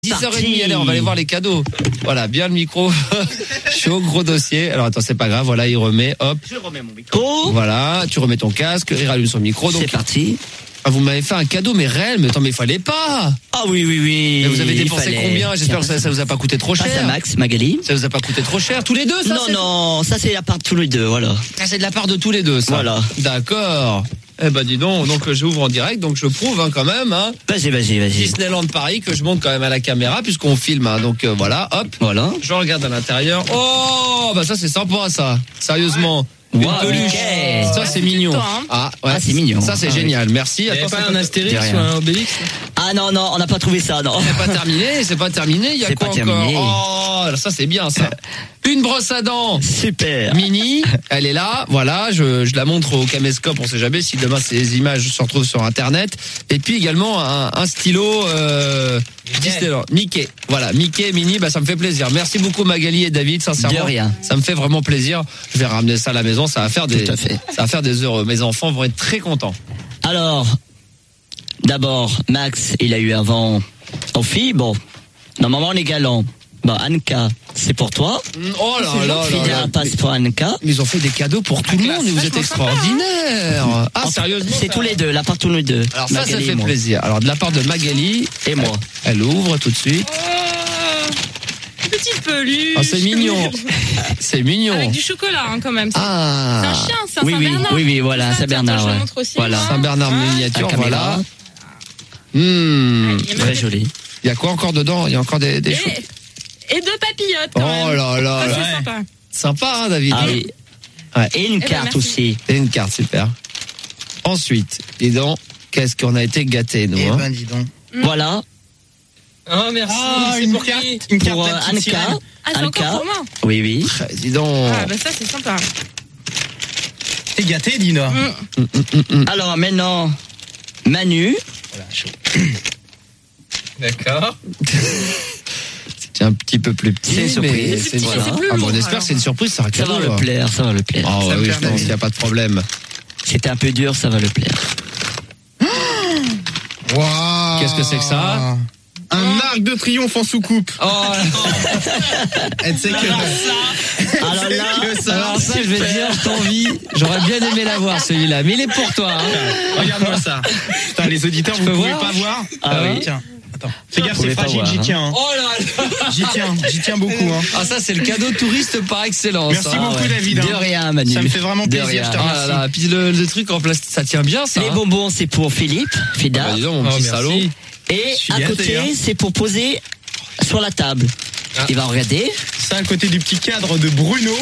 10h30, allez, on va aller voir les cadeaux. Voilà, bien le micro. Chaud, gros dossier. Alors attends, c'est pas grave, voilà, il remet, hop. Je remets mon micro. Voilà, tu remets ton casque, il rallume son micro. Donc, c'est parti. Ah, vous m'avez fait un cadeau, mais réel, mais attends, mais il fallait pas. Ah oui. Mais vous avez dépensé combien? J'espère que ça vous a pas coûté trop cher. Ah, Max, Magali. Ça vous a pas coûté trop cher, tous les deux, ça? Non, ça c'est de la part de tous les deux, voilà. Ah, c'est de la part de tous les deux, ça. Voilà. D'accord. Eh ben dis donc j'ouvre en direct, donc je prouve quand même. Vas-y. Disneyland Paris que je monte quand même à la caméra puisqu'on filme. Donc voilà, hop. Voilà. Je regarde à l'intérieur. Oh, bah ça c'est sympa ça. Sérieusement. Une peluche. Ça c'est mignon. Ah ouais. Ah, c'est mignon. Ça c'est génial. Merci. Attends, pas un Astérix ou un Obélix? Ah non, on n'a pas trouvé ça, non. C'est pas terminé. Il y a quoi encore? Oh, ça c'est bien ça. Une brosse à dents. Super. Mini, elle est là, voilà, je la montre au caméscope, on sait jamais si demain ces images se retrouvent sur internet. Et puis également un stylo Disneyland, Mickey. Voilà, Mickey mini, bah ça me fait plaisir. Merci beaucoup Magali et David, sincèrement. De rien. Ça me fait vraiment plaisir. Je vais ramener ça à la maison, ça va faire des heureux. Mes enfants vont être très contents. Alors, d'abord, Max, il a eu avant en fille, bon. Normalement on est galant. Bon, Anka, c'est pour toi. Oh là là. Fidèle passe pour Anka. Ils ont fait des cadeaux pour tout le monde et vous êtes extraordinaires. Ah, sérieusement? C'est tous les deux, la part tous les deux. Alors ça fait plaisir. Alors de la part de Magali et moi. Elle ouvre tout de suite. Oh, petite peluche. Oh, c'est mignon. C'est mignon. Avec du chocolat quand même. Ah. C'est un chien, c'est un Saint-Bernard. Oui, voilà, Saint-Bernard. Je montre aussi. Voilà, Saint-Bernard miniature, voilà. Très joli. Il y a quoi encore dedans? Il y a encore des choses. Et deux papillotes quand même. Oh là là. Ça, c'est sympa. Sympa, David. Ah oui. Ouais. Et une carte aussi. Et une carte, super. Ensuite, dis donc, qu'est-ce qu'on a été gâtés, nous. Eh ben, dis donc. Voilà. Oh, merci. C'est une pour carte. qui? Une carte pour Anka. Anka. C'est encore pour moi. Oui. Dis donc. Ah, bah ça, c'est sympa. T'es gâté, Dina. Alors, maintenant, Manu. Voilà, chaud. D'accord. C'est un petit peu plus petit. C'est une surprise. C'est une surprise. Plus lourd, On espère que c'est une surprise, ça Ça va le plaire. Ah oui, je pense qu'il n'y a pas de problème. C'était un peu dur, ça va le plaire. Wow. Qu'est-ce que c'est que ça? Un arc de triomphe en soucoupe. Oh Elle sait que Alors là, alors ça, je vais te dire, je t'envie. J'aurais bien aimé l'avoir celui-là, mais il est pour toi. Regarde-moi ça. Putain, les auditeurs, vous peux pouvez voir pas voir. Ah oui. Tiens. Attends. Fais gaffe, Vous c'est pouvez pas fragile, voir, j'y hein. tiens. Hein. Oh là là. J'y tiens beaucoup. Hein. Ah ça, c'est le cadeau touriste par excellence. Merci beaucoup, David. De rien, Manu. Ça me fait vraiment De plaisir, rien. je te Ah là là, puis le truc en plastique, ça tient bien ça. Les bonbons, c'est pour Philippe, Fida. Bah, dis donc, mon petit salaud. Et suis à gâté, côté, hein. c'est pour poser sur la table. Ah. Il va regarder. Ça à côté du petit cadre de Bruno.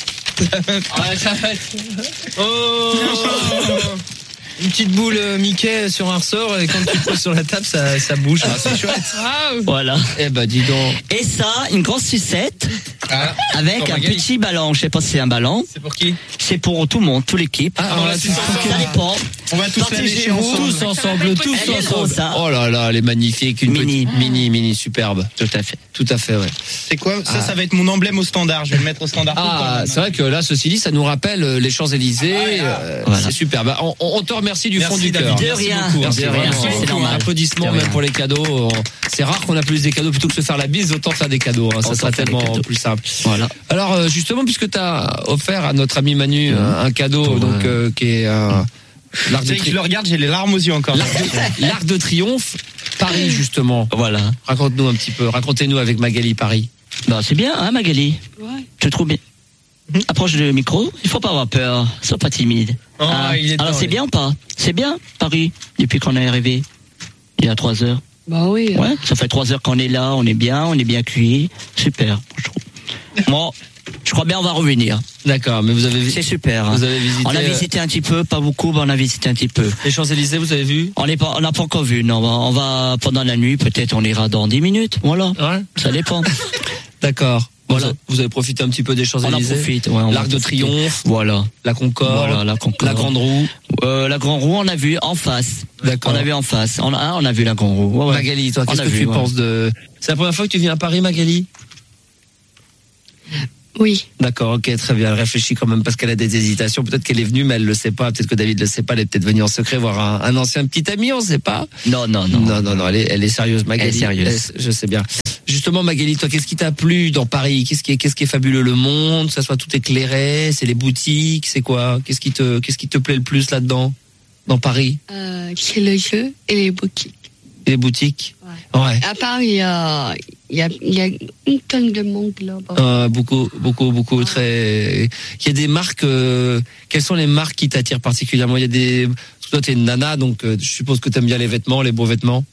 Oh. Une petite boule Mickey sur un ressort et quand tu le poses sur la table, ça bouge. Ah, c'est chouette. Voilà. Eh ben dis donc. Et ça, une grosse sucette avec pour un Magali. petit ballon. Je sais pas si c'est un ballon. C'est pour qui? C'est pour tout le monde, toute l'équipe. Ah, voilà, c'est Ça dépend. On va tous la lécher ensemble. tous ensemble, tous Elle est ensemble. grosse, hein. Oh là là, elle est magnifique, une Mini. petite mini superbe. Tout à fait, ouais. C'est quoi? Ça va être mon emblème au standard. Je vais le mettre au standard. Ah, c'est vrai que là, ceci dit, ça nous rappelle les Champs-Élysées. Voilà. C'est super. Bah, on te remercie du fond Merci, du cœur. David. De Merci rien. beaucoup. Merci, De rien. vraiment. C'est normal. Applaudissements De même rien. pour les cadeaux. C'est rare qu'on appelle des cadeaux plutôt que de se faire la bise, autant faire des cadeaux. Ça Autant sera faire des tellement cadeaux. plus simple. Voilà. Alors justement, puisque tu as offert à notre ami Manu un cadeau, Pour, donc qui est l'Arc Tu de, sais que je le regarde, j'ai les larmes aux yeux encore. l'Arc de Triomphe, Paris justement. Voilà. Raconte-nous un petit peu. Racontez-nous avec Magali Paris. Bah, c'est bien, hein, Magali? Ouais. Je trouve bien. Approche le micro. Il faut pas avoir peur. Sois pas timide. Oh, il est Alors, dedans, c'est lui. bien ou pas? C'est bien, Paris, depuis qu'on est arrivé. Il y a 3 heures. Bah oui. Ouais, ça fait 3 heures qu'on est là, on est bien cuit. Super, je trouve. Moi, je crois bien on va revenir. D'accord, mais vous avez C'est super. Hein. Vous avez visité. On a visité un petit peu, pas beaucoup, mais on a visité un petit peu. Les Champs-Élysées, vous avez vu? On n'a pas encore vu. Non, on va pendant la nuit, peut-être on ira dans 10 minutes. Voilà. Ouais. Ça dépend. D'accord. Voilà. Vous avez profité un petit peu des On en Champs-Élysées. profite. Ouais, on va L'Arc de profiter. Triomphe, Voilà. la Concorde, Voilà, la Concorde. la Grande Roue. La Grande Roue, on a vu en face. D'accord. On a vu en face. On a vu la Grande Roue. Ouais, ouais. Magali, toi, On qu'est-ce a que vu, tu ouais. penses de... C'est la première fois que tu viens à Paris, Magali? Oui. D'accord, ok, très bien. Elle réfléchit quand même parce qu'elle a des hésitations. Peut-être qu'elle est venue, mais elle le sait pas. Peut-être que David le sait pas. Elle est peut-être venue en secret voir un ancien petit ami, on sait pas. Non. Non, elle est sérieuse, Magali. Elle est sérieuse. Je sais bien. Justement, Magali, toi, qu'est-ce qui t'a plu dans Paris? Qu'est-ce qui est fabuleux? Le monde, ça soit tout éclairé, c'est les boutiques, c'est quoi? Qu'est-ce qui te plaît le plus là-dedans? Dans Paris? C'est le jeu et les boutiques. Et les boutiques? Ouais. À part, il y a une tonne de monde là-bas. Beaucoup. Très. Il y a des marques. Quelles sont les marques qui t'attirent particulièrement? Il y a des. Toi, t'es une nana, donc je suppose que t'aimes bien les vêtements, les beaux vêtements.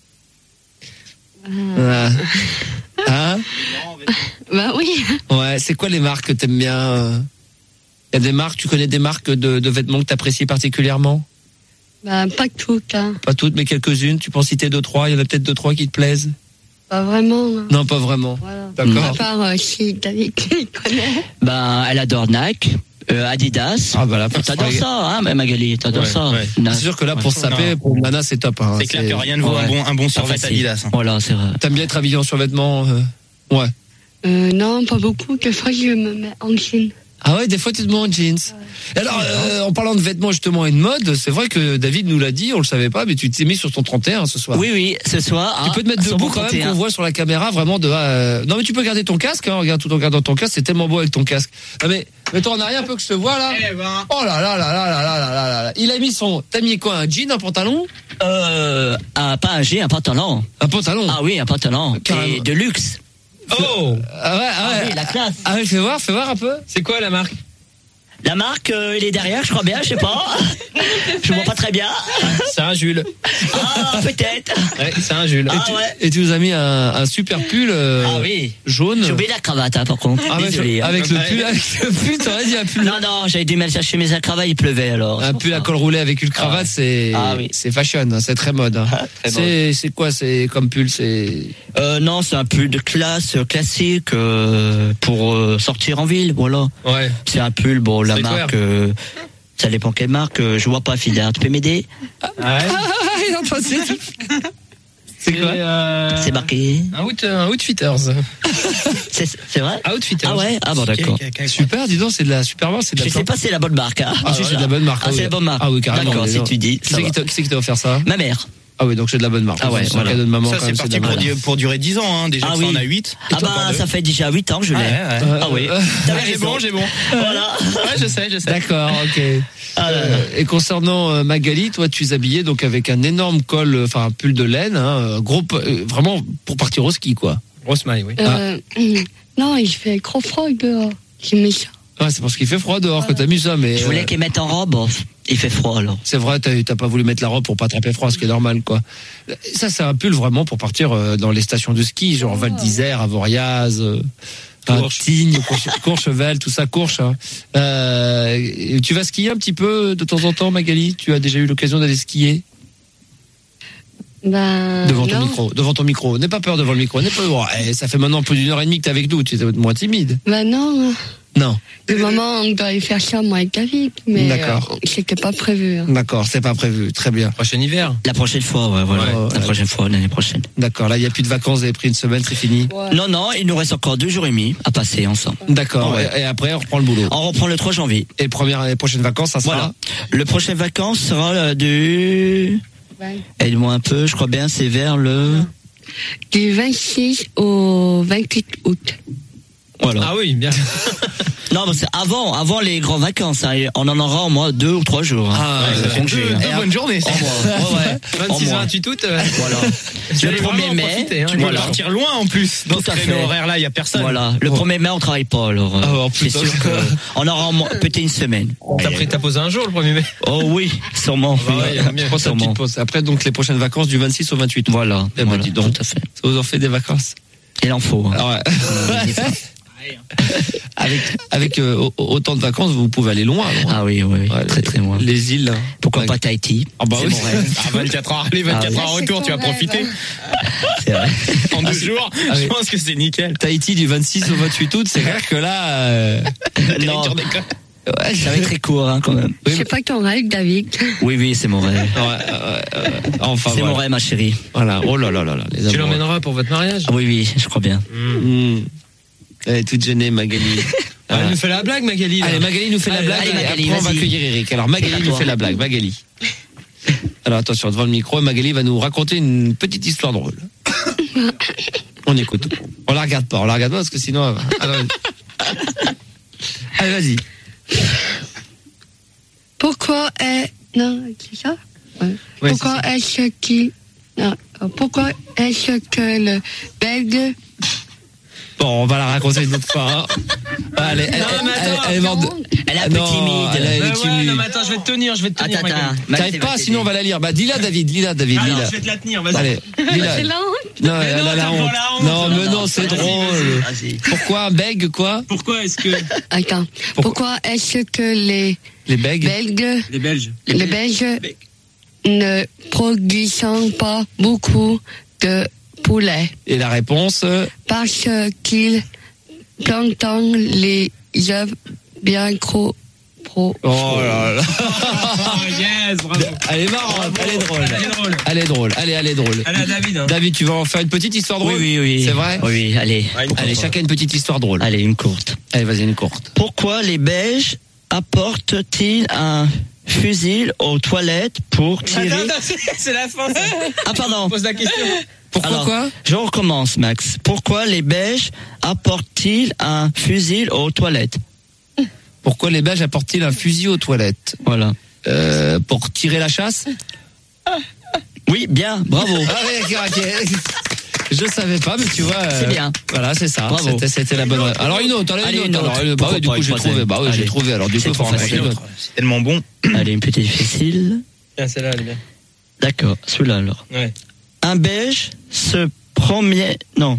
Hein? Bah oui. Ouais. C'est quoi les marques que t'aimes bien? Il y a des marques. Tu connais des marques de vêtements que t'apprécies particulièrement? Bah pas toutes. Hein. Pas toutes, mais quelques-unes. Tu peux en citer 2-3. Il y en a peut-être 2-3 qui te plaisent. Pas vraiment. Hein. Non, pas vraiment. Voilà. D'accord. À part si David il connaît. Ben, elle adore Nike, Adidas. Ah bah là, T'adores ça, hein, Magali, t'adores ça. ouais. C'est sûr que là, pour se saper, pour Nana, c'est top. Hein. C'est clair que rien ne vaut un bon survêt Adidas. Hein. Voilà, c'est vrai. T'aimes bien être habillé en survêtement? Ouais. Non, pas beaucoup. Des fois, je me mets en jean. Ah ouais, des fois tu te mets en jeans. Alors, en parlant de vêtements justement et de mode, c'est vrai que David nous l'a dit, on le savait pas, mais tu t'es mis sur ton 31 ce soir. Oui, ce soir. Tu peux te mettre debout quand même, qu'on voit sur la caméra vraiment de. Non mais tu peux garder ton casque, hein, regarde tout en gardant ton casque, c'est tellement beau avec ton casque. Ah mais mets-toi en arrière un peu que je te vois là. Oh là là là là là là là là là. Il a mis t'as mis quoi, un jean, un pantalon? Pas un G, un pantalon. Un pantalon. Ah oui, un pantalon. Carrément. Et de luxe. Oh! Ah ouais. Oui, la classe. Ah ouais, fais voir un peu. C'est quoi la marque? La marque, il est derrière, je crois bien, je sais pas. Je vois pas très bien. C'est un Jules. Ah, peut-être. Ouais, c'est un Jules. Et tu nous as mis un super pull oui. jaune. J'ai oublié la cravate, hein, par contre. Désolé. Avec le pull, t'aurais dit un pull. Non, j'avais dû mettre chercher mes cravate, il pleuvait alors. Un pull à col roulé avec une cravate, c'est fashion, hein, c'est très mode. Hein. C'est quoi, c'est comme pull, c'est non, c'est un pull de classe classique pour sortir en ville, voilà. Ouais. C'est un pull, bon, la marque, ça dépend quelle marque. Je vois pas, Fidèle. Tu peux m'aider? C'est quoi? C'est marqué. Un Outfitters. C'est vrai? Outfitters. Ah ouais? Ah bon, d'accord. Super, dis donc, c'est de la super marque, c'est de la. Je sais pas si c'est la bonne marque, hein. Ah si, c'est de la bonne marque. Ah, c'est la bonne marque. Ah oui, carrément. D'accord, si tu dis. Qui c'est qui t'a offert ça? Ma mère. Ah oui, donc c'est de la bonne marque. Ah ouais, c'est un cadeau de maman. Ça, quand c'est même, parti de la bonne. pour durer 10 ans, hein. Déjà, Ah que oui. ça en a 8. Ah bah, ça fait déjà 8 ans que je l'ai. Ah oui. J'ai bon. Voilà. Ouais, je sais. D'accord, ok. Et concernant Magali, toi, tu es habillée donc avec un énorme col, enfin un pull de laine, hein, gros, vraiment pour partir au ski, quoi. Grosse maille, oui. Non, il fait trop froid dehors. J'ai mis ça. Ouais, c'est parce qu'il fait froid dehors que t'as mis ça, mais. Je voulais qu'elle mette en robe. Bon, il fait froid alors. C'est vrai, t'as pas voulu mettre la robe pour pas attraper froid, ce qui est normal, quoi. Ça, c'est un pull vraiment pour partir dans les stations de ski, genre Val d'Isère, Avoriaz, Tignes, Courchevel, tout ça, Courche. Hein. Tu vas skier un petit peu de temps en temps, Magali? Tu as déjà eu l'occasion d'aller skier? Devant ton micro. N'aie pas peur devant le micro. Ça fait maintenant plus d'1h30 que t'es avec nous. Tu es moins timide. Non. Non. Le moment, on doit aller faire ça, moi, avec David. Mais c'était pas prévu. Hein. D'accord, c'est pas prévu. Très bien. Prochain hiver. La prochaine fois, la prochaine fois, l'année prochaine. D'accord, là, il n'y a plus de vacances. Vous avez pris une semaine, c'est fini? Ouais. Non, il nous reste encore 2 jours et demi à passer ensemble. D'accord. Ouais. Et après, on reprend le boulot. On reprend le 3 janvier. Et les prochaines vacances, ça sera? Voilà. Le prochain vacances sera du... Aide-moi un peu, je crois bien, c'est vers le... Du 26 au 28 août. Voilà. Ah oui, bien. Non, mais c'est avant les grandes vacances. Hein. On en aura au moins 2 ou 3 jours. Hein. Ça fait deux bonnes journées. En mois. 26-28 août. Voilà. Le 1er mai. Tu peux partir loin en plus. Dans ce créneau horaire-là, il n'y a personne. Voilà. Le 1er mai, on travaille pas. Alors, c'est sûr qu'on aura peut-être une semaine. T'as posé un jour le 1er mai? Oh oui, sûrement. Petite pause. Après, donc, les prochaines vacances du 26 au 28. Voilà. Dis donc. Tout à fait. Ça vous en fait des vacances? Il en faut. Hein. Avec autant de vacances, vous pouvez aller loin. Ah oui, très très loin. Les îles. Pourquoi pas Tahiti? Ah bah c'est oui. mon rêve. 24 heures, les 24 heures en retour, tu vas profiter. C'est vrai. En 2 jours, je pense que c'est nickel. Tahiti du 26 au 28 août, c'est clair que là. Non. Ouais, ça va être très court, hein, quand même. C'est pas ton rêve, David. Oui, c'est mon rêve. Enfin, c'est mon rêve, ma chérie. Voilà. Oh là là là là. Tu l'emmèneras pour votre mariage? Oui, je crois bien. Elle est toute gênée, Magali. Elle nous fait la blague, Magali. Allez, Magali nous fait la blague. allez, Magali, après, on va vas-y. accueillir Eric. Alors, Magali nous fait la blague. Magali. Alors, attention, devant le micro, Magali va nous raconter une petite histoire drôle. On écoute. On la regarde pas parce que sinon... Alors, allez, vas-y. Pourquoi est... Non, c'est ça? Ouais. Ouais, Pourquoi est-ce qu'il... Non. Pourquoi est-ce que le Belge... Bon, on va la raconter une autre fois. Hein. Allez, elle est morte. Elle est un peu timide. Elle est timide. non, mais attends, je vais te tenir. Attends, Magali. T'arrives pas, sinon on va la lire. Bah, dis-la, David. Alors, Dis-la. je vais te la tenir, vas-y. Allez, dis-la. C'est là. Non, Mais elle non, a la t'as honte. pas la honte. Non, mais non, c'est Vas-y, drôle. Vas-y. Pourquoi, bègue, quoi? Pourquoi est-ce que Attends. Pourquoi est-ce que les Les bègues? Belges... les Belges Les Belges ne produisent pas beaucoup de poulet Et la réponse? parce qu'ils plantent les œufs bien trop. Oh là là. Oh, yes, bravo. Elle est marrante, elle est drôle. Elle est drôle. Elle est drôle. Allez, elle est drôle. Elle a David. Hein. David, tu vas en faire une petite histoire drôle? Oui. C'est vrai? Oui, allez. Allez, chacun une petite histoire drôle. Allez, une courte. Allez, vas-y, une courte. Pourquoi les Belges apportent-ils un fusil aux toilettes pour tirer... Attends, c'est la fin. Ça. Ah, pardon. Pose la question. Pourquoi Alors, quoi? Je recommence, Max. Pourquoi les Belges apportent-ils un fusil aux toilettes? Pourquoi les Belges apportent-ils un fusil aux toilettes? Voilà. Pour tirer la chasse? Oui, bien, bravo. Ah oui, ok. Je savais pas, mais tu vois. C'est bien. Voilà, c'est ça. Bravo. C'était la bonne réponse. Alors une autre, Allez, une autre. Alors, Pourquoi du pas coup, j'ai une trouvé. troisième? Bah oui, j'ai Allez. trouvé. Alors du C'est coup, trop faut en facile. raconter une autre. C'est tellement bon. Allez, une petite difficile. Tiens, celle-là, elle est bien. D'accord, celui-là alors. Ouais. Un Belge se promène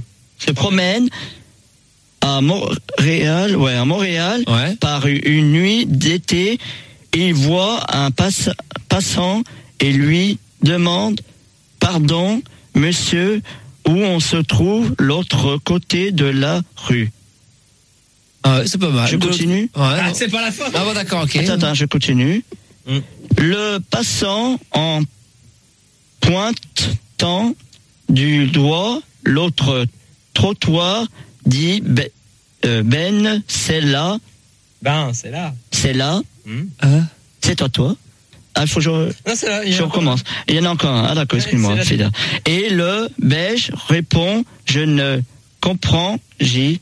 à Montréal, Ouais. par une nuit d'été. Il voit un passant et lui demande pardon, monsieur, où on se trouve l'autre côté de la rue. Ah ouais, c'est pas mal. Je continue. Ouais, non. C'est pas la fin. Ah bon, d'accord, ok. Attends, je continue. Mm. Le passant en pointant du doigt l'autre trottoir dit Ben, c'est là, Ben, c'est là. Hein? c'est à toi. Ah, il faut que Non, c'est là. je recommence. Il y en a encore un. Ah, d'accord, excuse-moi. c'est la- Fida. Et le Belge répond, je ne comprends, j'y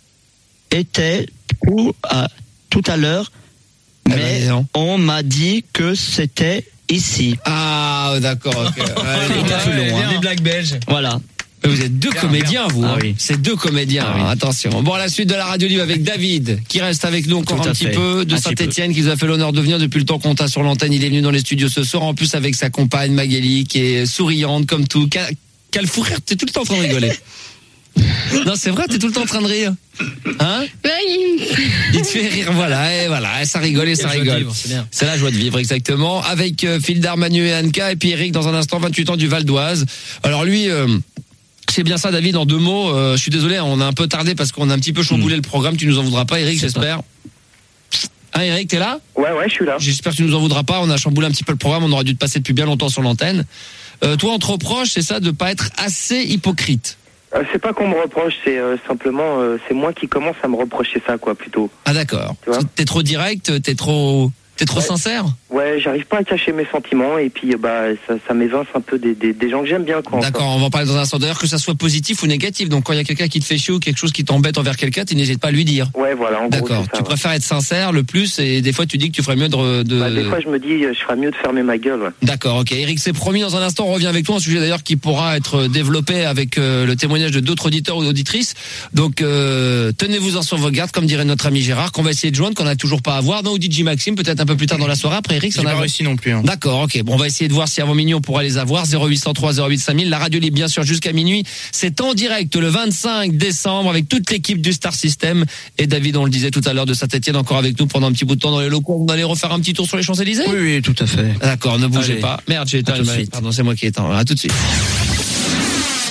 étais tout à l'heure, Eh ben, mais dis donc. on m'a dit que c'était ici. Ah, d'accord, ok. C'est un peu long, hein. Des blagues belges. Voilà. Vous êtes deux comédiens, vous. Ah hein. oui. C'est deux comédiens. Ah oui. hein. Attention. Bon, à la suite de la radio libre avec David, qui reste avec nous encore Tout un à petit fait. peu, de Un petit Saint-Etienne, qui nous a fait l'honneur de venir depuis le temps qu'on t'a sur l'antenne. Il est venu dans les studios ce soir, en plus avec sa compagne Magali, qui est souriante comme tout. Qu'a le fou rire. T'es tout le temps en train de rigoler. Non, c'est vrai, t'es tout le temps en train de rire. Hein? Oui. Il te fait rire, voilà, et ça rigole et ça Quelle joie de rigole. vivre, c'est bien. C'est la joie de vivre, exactement. Avec Fildar, Manu et Anka, et puis Eric, dans un instant, 28 ans du Val d'Oise. Alors lui, c'est bien ça, David, en deux mots. Je suis désolé, on a un peu tardé parce qu'on a un petit peu chamboulé le programme. Tu nous en voudras pas, Eric, C'est j'espère. Hein, Eric, t'es là? Ouais, je suis là. J'espère que tu nous en voudras pas. On a chamboulé un petit peu le programme. On aurait dû te passer depuis bien longtemps sur l'antenne. Toi, on te reproche, c'est ça, de pas être assez hypocrite. C'est pas qu'on me reproche, c'est simplement, c'est moi qui commence à me reprocher ça, quoi, plutôt. Ah, d'accord. Tu vois T'es trop direct, t'es trop Ouais. sincère? Ouais, j'arrive pas à cacher mes sentiments, et puis, ça m'évince un peu des gens que j'aime bien, quoi. D'accord, on va en parler dans un instant. D'ailleurs, que ça soit positif ou négatif. Donc, quand il y a quelqu'un qui te fait chier ou quelque chose qui t'embête envers quelqu'un, tu n'hésites pas à lui dire. Ouais, voilà, en gros, D'accord. c'est ça, Tu ouais. préfères être sincère le plus, et des fois tu dis que tu ferais mieux de... Des fois, je me dis, je ferais mieux de fermer ma gueule, ouais. D'accord, ok. Eric, c'est promis, dans un instant, on revient avec toi, un sujet d'ailleurs qui pourra être développé avec le témoignage de d'autres auditeurs ou auditrices. Donc, tenez-vous en sur vos gardes, comme dirait notre ami Gérard, qu'on va essayer de joindre, qu'on n'a toujours pas à voir. Non, ou DJ Maxime, peut-être un peu plus tard dans la soirée. Après, Eric, J'ai ça en pas a... réussi non plus. Hein. D'accord, ok. Bon, on va essayer de voir si avant minuit on pourra les avoir. 0803 08 5000. La radio libre, bien sûr, jusqu'à minuit. C'est en direct le 25 décembre avec toute l'équipe du Star System. Et David, on le disait tout à l'heure, de Saint-Etienne, encore avec nous pendant un petit bout de temps dans les locaux. On allait refaire un petit tour sur les Champs-Élysées? Oui, tout à fait. D'accord, ne bougez Allez. pas. Merde, j'ai éteint À tout de le suite. Pardon, c'est moi qui ai éteint. À tout de suite.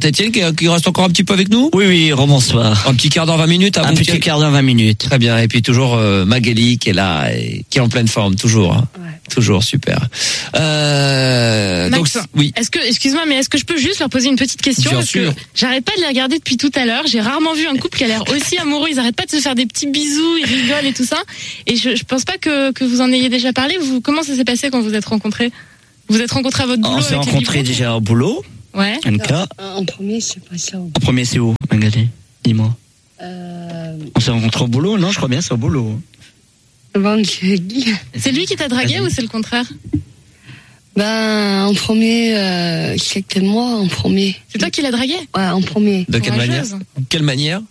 Saint-Etienne qui reste encore un petit peu avec nous. Oui, rebonsoir. Un petit quart d'heure, 20 minutes. Un petit quart d'heure, 20 minutes. Très bien. Et puis toujours Magali qui est là et qui est en pleine forme, toujours. Hein. Ouais. Toujours, super. Max, donc, oui. Excuse-moi, mais est-ce que je peux juste leur poser une petite question? Bien parce sûr. que j'arrête pas de les regarder depuis tout à l'heure. J'ai rarement vu un couple qui a l'air aussi amoureux. Ils arrêtent pas de se faire des petits bisous, ils rigolent et tout ça. Et je pense pas que vous en ayez déjà parlé. Comment ça s'est passé quand vous êtes rencontrés? Vous êtes rencontrés à votre boulot? On s'est rencontrés déjà au boulot. Ouais. En premier, c'est pas ça. En premier, c'est où, Magali? Dis-moi. On s'est rencontrés au boulot? Non, je crois bien, c'est au boulot. C'est lui qui t'a dragué ou c'est le contraire? En premier, c'était moi en premier. C'est toi qui l'as dragué? Ouais, en premier. De quelle manière? Quelle manière?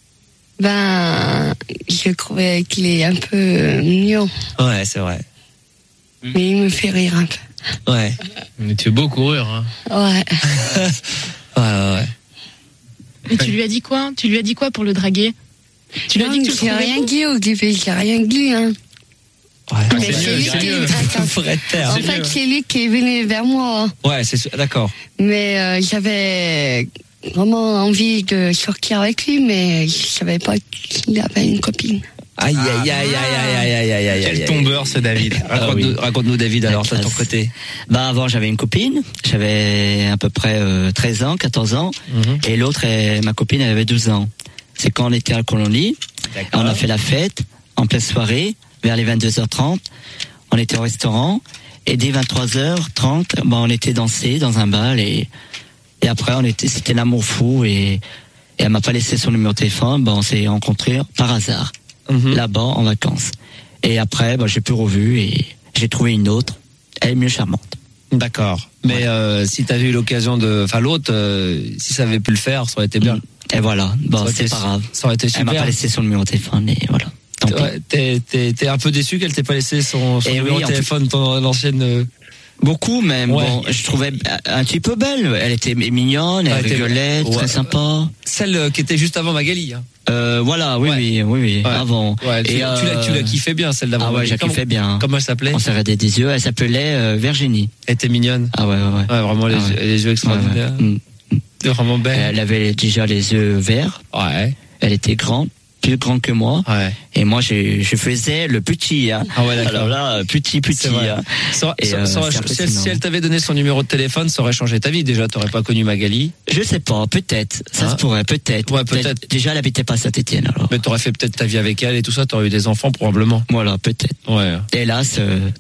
Je trouvais qu'il est un peu mignon. Ouais, c'est vrai. Mais il me fait rire un peu. Ouais. Mais tu es beau courure, hein. Ouais. ouais. Et tu lui as dit quoi? Tu lui as dit quoi pour le draguer? Tu lui as dit que tu le trouvais beau? J'ai rien dit au début, j'ai rien dit, hein. Ouais. Mais c'est lui qui En fait, c'est lui qui est venu vers moi. Ouais, c'est d'accord. Mais j'avais vraiment envie de sortir avec lui, mais je savais pas qu'il avait une copine. Aïe. Quel tombeur, ce David. Raconte-nous, David, alors, de ton côté. Avant, j'avais une copine. J'avais à peu près 13 ans, 14 ans. Et l'autre, ma copine, elle avait 12 ans. C'est quand on était à la colonie. On a fait la fête en pleine soirée, vers les 22h30. On était au restaurant. Et dès 23h30, on était dansé dans un bal. Et après, c'était l'amour fou. Et elle m'a pas laissé son numéro de téléphone. On s'est rencontrés par hasard. Là-bas, en vacances. Et après, j'ai plus revu et j'ai trouvé une autre. Elle est mieux charmante. D'accord. Mais si t'avais eu l'occasion l'autre, si ça avait pu le faire, ça aurait été bien. Et voilà. C'est pas grave. Ça aurait été super. Elle m'a pas laissé son numéro de téléphone et voilà. T'es un peu déçu qu'elle t'ait pas laissé son numéro de téléphone, l'ancienne. Beaucoup même. Je trouvais un petit peu belle. Elle était mignonne, elle rigolait, très sympa. Celle qui était juste avant Magali. Hein. Oui. Avant. Ouais, tu l'as kiffé bien, celle d'avant. Ah ouais, j'ai kiffé bien. Comment elle s'appelait? On s'est regardé des yeux. Elle s'appelait Virginie. Elle était mignonne. Ah ouais. Ouais, vraiment les yeux extraordinaires. Vraiment belle. Elle avait déjà les yeux verts. Ouais. Elle était grande. Plus grand que moi. Ouais. Et moi, je faisais le petit. Hein. Ah ouais, d'accord. Alors là, petit. Hein. Si elle t'avait donné son numéro de téléphone, ça aurait changé ta vie. Déjà, t'aurais pas connu Magali. Je sais pas, peut-être. Ça se pourrait, peut-être. Ouais, peut-être. Déjà, elle habitait pas à Saint-Etienne, alors. Mais t'aurais fait peut-être ta vie avec elle et tout ça, t'aurais eu des enfants, probablement. Voilà, peut-être. Ouais. Hélas.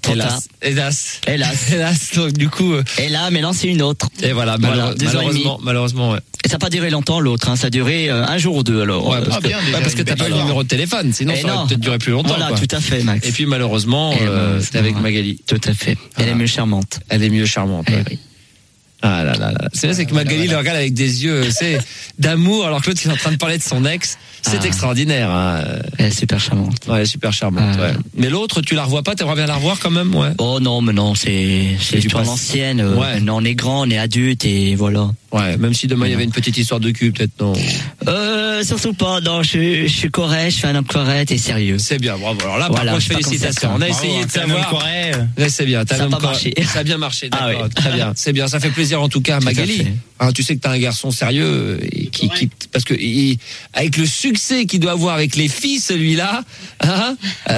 Donc, du coup. Et là, maintenant, c'est une autre. Et voilà, malheureusement, ouais. Et ça n'a pas duré longtemps, l'autre, hein. Ça a duré un jour ou deux, alors. Ouais, parce que t'as pas le numéro de téléphone, sinon ça aurait peut-être duré plus longtemps. Voilà, tout à fait, Max. Et puis malheureusement, c'était avec Magali. Tout à fait. Elle est mieux charmante. Oui. Ah là. C'est vrai, c'est que Magali le regarde avec des yeux, d'amour, alors que l'autre il est en train de parler de son ex. C'est extraordinaire. Hein. Elle est super charmante. Ouais, elle est super charmante. Ouais. Mais l'autre, tu la revois pas, t'aimerais bien la revoir quand même, ouais. Oh non, mais non, c'est l'histoire ancienne. Non, on est grand, on est adulte et voilà. Ouais, même si demain il y avait une petite histoire de cul, peut-être non. Surtout pas. Non, je suis correct, je fais un homme correct et sérieux. C'est bien, bravo. Alors là, par contre, félicitations. On a essayé de savoir. Ouais, c'est bien. Ça a pas marché. Ça a bien marché. D'accord. Très bien. C'est bien. Ça fait plaisir en tout cas à Magali. Hein, tu sais que t'as un garçon sérieux parce que avec le succès qu'il doit avoir avec les filles, celui-là, hein,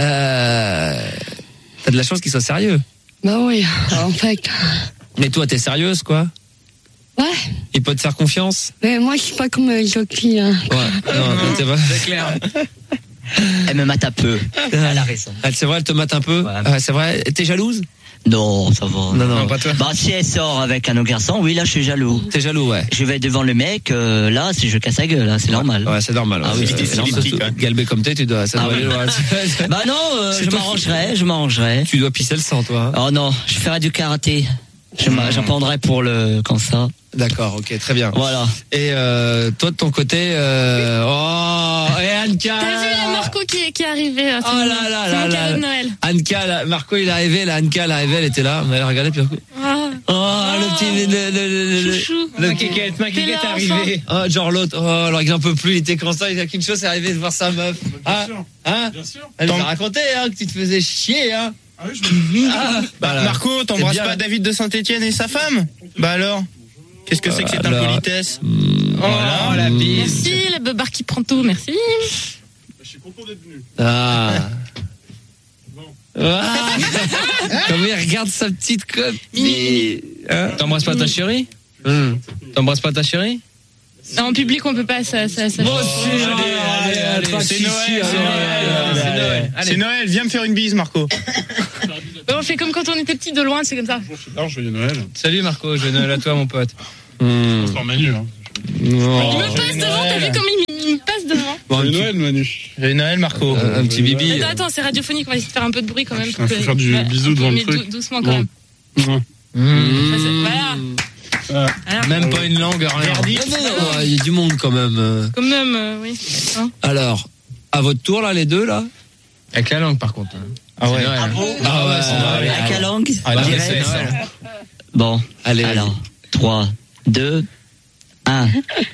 t'as de la chance qu'il soit sérieux. Bah oui, en fait. Mais toi, t'es sérieuse, quoi? Ouais. Il peut te faire confiance? Mais moi, je suis pas comme les autres filles. Hein. Ouais. Non, c'est pas. C'est clair. Elle me mate un peu. Elle a raison. C'est vrai, elle te mate un peu? Ouais. C'est vrai. T'es jalouse? Non, ça va. Non, pas toi. Si elle sort avec un autre garçon, oui, là, je suis jaloux. T'es jaloux, ouais. Je vais devant le mec, là, si je casse la gueule, là, c'est normal. Ouais, c'est normal. Ah oui, c'est normal. Galbé comme t'es, tu dois. Ça doit aller loin. Bah non, je m'arrangerai. Tu dois pisser le sang, toi. Oh non, je ferai du karaté. J'en prendrai pour comme ça. D'accord, ok, très bien. Voilà. Et toi de ton côté, et Anka. T'as vu la Marco qui est arrivée? Oh là là cadeau de Noël. Anka, Marco il est arrivé, là, Anka elle est arrivée, elle était là, mais elle regardait puis le petit, chouchou. Ma kékette est arrivée. Oh, genre l'autre, alors il en peut plus, il était constant, il a qu'une chose, c'est arrivé de voir sa meuf. Bien sûr. Elle nous a raconté, que tu te faisais chier, hein. Ah oui, je me Marco, t'embrasses pas David de Saint-Etienne et sa femme? Bah alors? Qu'est-ce que c'est que cette impolitesse? Oh, la bise. Merci, la beubare qui prend tout, merci. Je suis content d'être venu. Ah. Ah. Comme il regarde sa petite copine. Hein? T'embrasses pas ta chérie? T'embrasses pas ta chérie? Non, en public, on peut pas, ça. Allez, c'est Noël. C'est Noël, viens me faire une bise, Marco. On fait comme quand on était petit de loin, c'est comme ça. Bonjour, joyeux Noël. Salut Marco, joyeux Noël à toi mon pote. Bonsoir Manu. Hein. Il me passe devant, t'as vu comment il me passe devant? Joyeux Noël, Manu. Joyeux Noël Marco. Un petit bibi. Attends, c'est radiophonique, on va essayer de faire un peu de bruit quand même. Putain, faut faire du bisou devant le mais truc. doucement quand même. Ouais. Voilà. Ah. Même pas une langue, rien. Non, il y a du monde quand même. Quand même, oui. Hein. Alors, à votre tour là, les deux là. Avec la langue par contre. Ah ouais. Ah ouais, c'est Noël. Avec la langue. Ah, là, Direct. c'est Noël. Bon, Allez, alors, 3, 2, 1.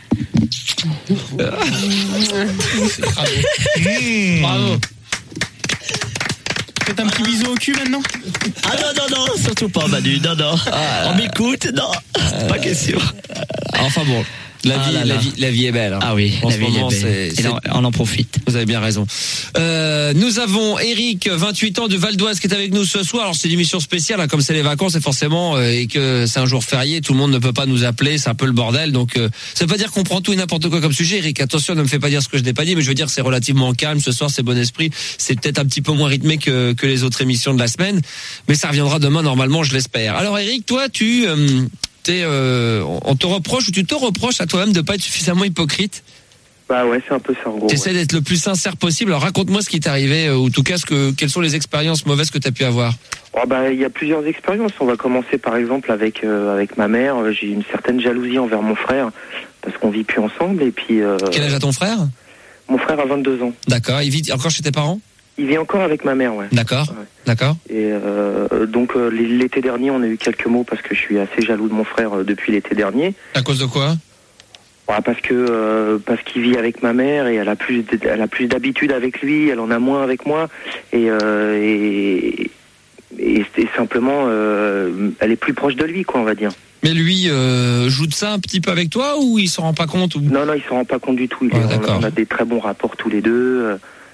Bravo. Faites un petit bisou au cul maintenant. Ah non, surtout pas Manu, non. On m'écoute, non, pas question. Enfin bon. La vie est belle. Hein. Ah oui, en la ce vie moment, est belle. c'est- On en profite. Vous avez bien raison. Nous avons Eric, 28 ans, de Val d'Oise, qui est avec nous ce soir. Alors c'est une émission spéciale, hein, comme c'est les vacances, et forcément, et que c'est un jour férié, tout le monde ne peut pas nous appeler, c'est un peu le bordel. Donc ça veut pas dire qu'on prend tout et n'importe quoi comme sujet. Eric, attention, ne me fais pas dire ce que je n'ai pas dit, mais je veux dire c'est relativement calme ce soir, c'est bon esprit. C'est peut-être un petit peu moins rythmé que les autres émissions de la semaine, mais ça reviendra demain normalement, je l'espère. Alors Eric, toi, on te reproche ou tu te reproches à toi-même de pas être suffisamment hypocrite. Bah ouais, c'est un peu ça en gros. T'essaies d'être le plus sincère possible. Alors raconte-moi ce qui t'est arrivé, ou en tout cas quelles sont les expériences mauvaises que tu as pu avoir. Oh bah il y a plusieurs expériences. On va commencer par exemple avec ma mère. J'ai une certaine jalousie envers mon frère parce qu'on vit plus ensemble et puis. Quel âge a ton frère? Mon frère a 22 ans. D'accord. Il vit encore chez tes parents? Il vit encore avec ma mère, ouais. D'accord. Ouais. D'accord. Et donc l'été dernier, on a eu quelques mots parce que je suis assez jaloux de mon frère depuis l'été dernier. À cause de quoi? Ouais, parce qu'il vit avec ma mère et elle a plus d'habitude avec lui, elle en a moins avec moi et simplement elle est plus proche de lui, quoi, on va dire. Mais lui joue de ça un petit peu avec toi ou il s'en rend pas compte ou... Non, il s'en rend pas compte du tout. On a des très bons rapports tous les deux.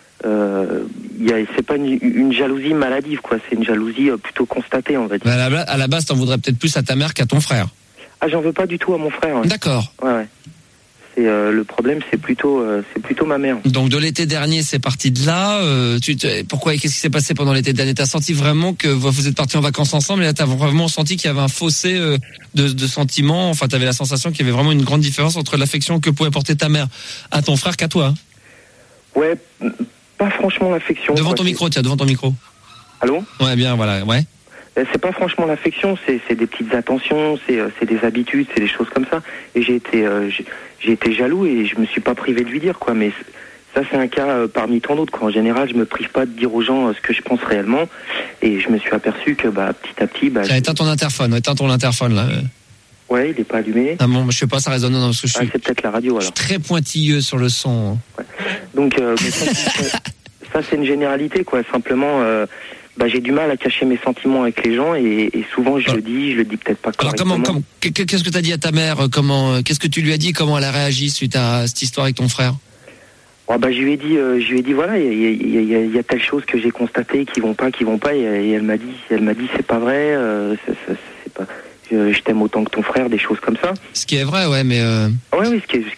C'est pas une jalousie maladive, quoi. C'est une jalousie plutôt constatée, on va dire. Mais à la base, t'en voudrais peut-être plus à ta mère qu'à ton frère. Ah, j'en veux pas du tout à mon frère. Ouais. D'accord. Ouais. C'est le problème, c'est plutôt ma mère. Donc de l'été dernier, c'est parti de là. Pourquoi et qu'est-ce qui s'est passé pendant l'été dernier? T'as senti vraiment que vous êtes partis en vacances ensemble et là t'as vraiment senti qu'il y avait un fossé de sentiments. Enfin, t'avais la sensation qu'il y avait vraiment une grande différence entre l'affection que pouvait porter ta mère à ton frère qu'à toi. Hein. Ouais, pas franchement l'affection. Devant ton micro, tiens, devant ton micro. Allô? Ouais, bien, voilà, ouais. C'est pas franchement l'affection, c'est des petites attentions, c'est des habitudes, c'est des choses comme ça. Et j'ai été jaloux et je me suis pas privé de lui dire, quoi. Mais ça, c'est un cas parmi tant d'autres, quoi. En général, je me prive pas de dire aux gens ce que je pense réellement. Et je me suis aperçu que, petit à petit, Éteins ton interphone, là. Ouais, il est pas allumé. Ah bon, je sais pas, ça résonne, non, parce que c'est peut-être la radio, alors. Je suis très pointilleux sur le son. Ouais. Donc, mais ça, c'est une généralité, quoi. Simplement, j'ai du mal à cacher mes sentiments avec les gens et souvent je le dis peut-être pas correctement. Alors qu'est-ce que t'as dit à ta mère? Qu'est-ce que tu lui as dit? Comment elle a réagi suite à cette histoire avec ton frère? Je lui ai dit voilà, il y a telle chose que j'ai constaté qui vont pas et elle m'a dit c'est pas vrai, c'est pas, je t'aime autant que ton frère, des choses comme ça. Ce qui est vrai, ouais, mais oui,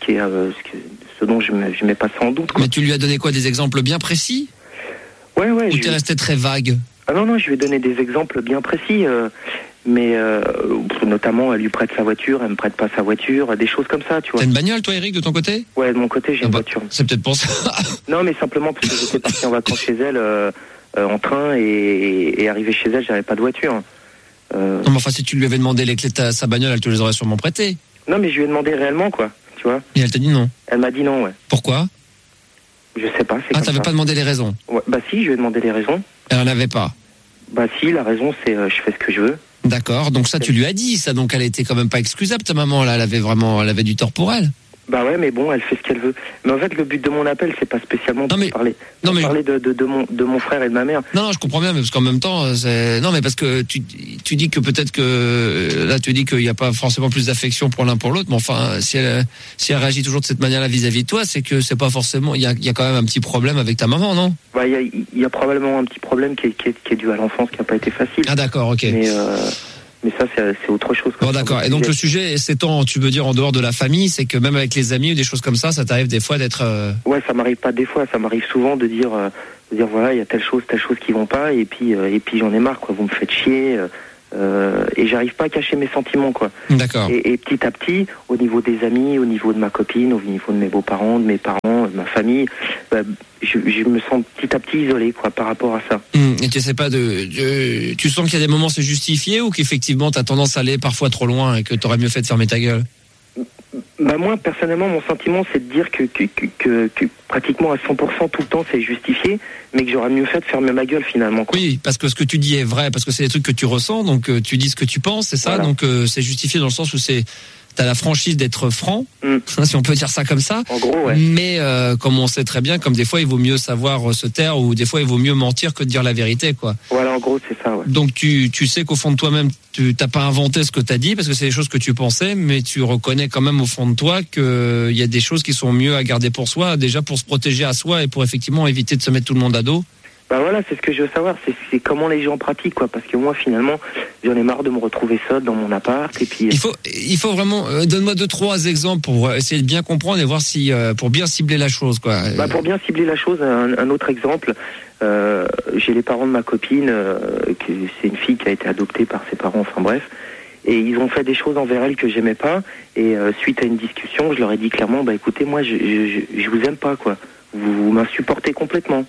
ce dont je mets pas ça en doute, quoi. Mais tu lui as donné quoi, des exemples bien précis? Ouais. Ou t'es resté très vague? Ah non, je lui ai donné des exemples bien précis, mais notamment elle lui prête sa voiture, elle me prête pas sa voiture, des choses comme ça, tu vois. T'as une bagnole, toi, Eric, de ton côté? Ouais, de mon côté, j'ai une voiture. C'est peut-être pour ça. Non, mais simplement parce que j'étais parti en vacances chez elle en train et arrivé chez elle, j'avais pas de voiture. Non, mais enfin, si tu lui avais demandé les clés de sa bagnole, elle te les aurait sûrement prêtées. Non, mais je lui ai demandé réellement, quoi, tu vois. Et elle t'a dit non? Elle m'a dit non, ouais. Pourquoi? Je sais pas, c'est comme ça. T'avais pas demandé les raisons? Ouais, si, je lui ai demandé les raisons. Elle en avait pas? Si, la raison, c'est je fais ce que je veux. D'accord, donc ça, tu lui as dit, ça, donc elle était quand même pas excusable, ta maman, là, elle avait du tort pour elle. Bah ouais, mais bon, elle fait ce qu'elle veut. Mais en fait, le but de mon appel, c'est pas spécialement pour parler de mon frère et de ma mère. Non, je comprends bien, mais parce qu'en même temps, non, mais parce que tu dis que peut-être que là, tu dis qu'il n'y a pas forcément plus d'affection pour l'un pour l'autre, mais enfin, si elle réagit toujours de cette manière-là vis-à-vis de toi, c'est que c'est pas forcément. Il y a quand même un petit problème avec ta maman, non? Bah, il y a probablement un petit problème qui est dû à l'enfance, qui a pas été facile. Ah d'accord, ok. Mais ça, c'est autre chose. Bon, d'accord. Et donc, le sujet s'étend, tu veux dire, en dehors de la famille, c'est que même avec les amis ou des choses comme ça t'arrive des fois d'être... Ouais, ça m'arrive pas des fois, ça m'arrive souvent de dire voilà, il y a telle chose qui vont pas, et puis j'en ai marre, quoi, vous me faites chier, et j'arrive pas à cacher mes sentiments, quoi. D'accord. Et petit à petit, au niveau des amis, au niveau de ma copine, au niveau de mes beaux-parents, de mes parents, de ma famille, je me sens petit à petit isolé, quoi, par rapport à ça. Et tu sais pas tu sens qu'il y a des moments c'est justifié ou qu'effectivement t'as tendance à aller parfois trop loin et que t'aurais mieux fait de fermer ta gueule? Bah moi, personnellement, mon sentiment, c'est de dire que pratiquement à 100% tout le temps, c'est justifié, mais que j'aurais mieux fait de fermer ma gueule finalement, quoi. Oui, parce que ce que tu dis est vrai, parce que c'est des trucs que tu ressens, donc tu dis ce que tu penses, c'est ça, voilà. Donc c'est justifié dans le sens où t'as la franchise d'être franc, si on peut dire ça comme ça. En gros, ouais. Mais comme on sait très bien, comme des fois il vaut mieux savoir se taire ou des fois il vaut mieux mentir que de dire la vérité, quoi. Voilà, en gros, c'est ça, ouais. Donc tu sais qu'au fond de toi-même, tu t'as pas inventé ce que t'as dit parce que c'est des choses que tu pensais, mais tu reconnais quand même au fond de toi que il y a des choses qui sont mieux à garder pour soi, déjà pour se protéger à soi et pour effectivement éviter de se mettre tout le monde à dos. Bah voilà, c'est ce que je veux savoir, c'est comment les gens pratiquent, quoi, parce que moi finalement j'en ai marre de me retrouver seul dans mon appart et puis. Il faut vraiment donne-moi 2-3 exemples pour essayer de bien comprendre et voir si pour bien cibler la chose, quoi. Bah pour bien cibler la chose, un autre exemple, j'ai les parents de ma copine, c'est une fille qui a été adoptée par ses parents, enfin bref. Et ils ont fait des choses envers elle que j'aimais pas. Et suite à une discussion, je leur ai dit clairement, bah écoutez, moi je vous aime pas, quoi. Vous m'insupportez complètement.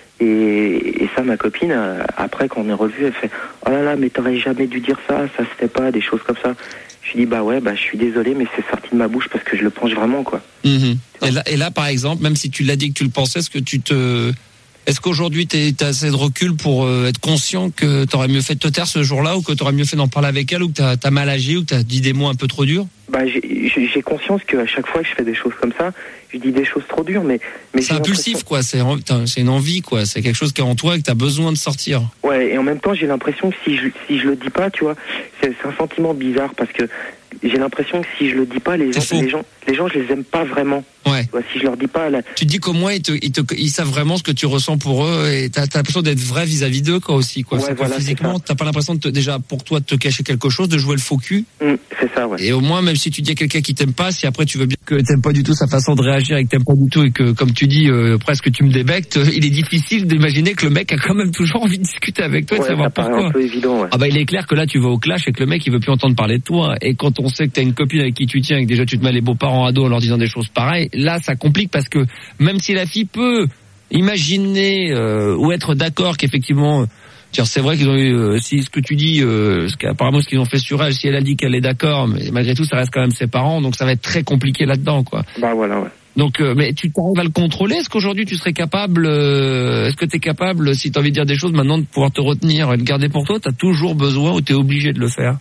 Et ça, ma copine, après, quand on est revu, elle fait « Oh là là, mais t'aurais jamais dû dire ça se fait pas, des choses comme ça. » Je lui dis « Bah ouais, je suis désolé, mais c'est sorti de ma bouche parce que je le pense vraiment, quoi. » Et là, par exemple, même si tu l'as dit que tu le pensais, est-ce qu'aujourd'hui t'as assez de recul pour être conscient que t'aurais mieux fait de te taire ce jour-là ou que t'aurais mieux fait d'en parler avec elle ou que t'as mal agi ou que t'as dit des mots un peu trop durs? Bah j'ai conscience qu'à chaque fois que je fais des choses comme ça, je dis des choses trop dures, mais c'est impulsif, quoi. C'est une envie, quoi. C'est quelque chose qui est en toi et que t'as besoin de sortir. Ouais, et en même temps j'ai l'impression que si je le dis pas, tu vois, c'est un sentiment bizarre parce que j'ai l'impression que si je le dis pas, les gens je les aime pas vraiment. Ouais. Si je leur dis pas, tu te dis qu'au moins ils savent vraiment ce que tu ressens pour eux et t'as l'impression d'être vrai vis-à-vis d'eux, quoi, aussi, quoi. Ouais, voilà, physiquement, t'as pas l'impression déjà pour toi de te cacher quelque chose, de jouer le faux cul. C'est ça, ouais. Et au moins, même si tu dis à quelqu'un qui t'aime pas, si après tu veux bien que t'aimes pas du tout sa façon de réagir et que t'aimes pas du tout et que, comme tu dis, presque tu me débectes, il est difficile d'imaginer que le mec a quand même toujours envie de discuter avec toi et de savoir pourquoi. C'est un peu évident, ouais. Ah bah il est clair que là tu vas au clash et que le mec il veut plus entendre parler de toi. Et quand on sait que t'as une copine avec qui tu tiens et que déjà tu te mets les beaux-parents à dos en leur disant des choses pareilles, là ça complique parce que même si la fille peut imaginer ou être d'accord qu'effectivement c'est vrai qu'ils ont eu si ce que tu dis apparemment ce qu'ils ont fait sur elle, si elle a dit qu'elle est d'accord, mais malgré tout ça reste quand même ses parents, donc ça va être très compliqué là-dedans, quoi. Bah voilà, ouais. Donc mais tu t'arrives à le contrôler? Est-ce qu'aujourd'hui tu serais capable est-ce que tu es capable, si tu as envie de dire des choses maintenant, de pouvoir te retenir et de garder pour toi? Tu as toujours besoin ou tu es obligé de le faire?